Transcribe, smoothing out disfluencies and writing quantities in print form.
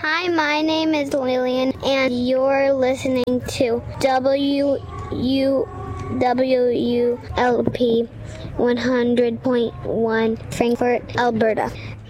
Hi, my name is Lillian, and you're listening to WUWLP 100.1 Frankfurt, Alberta.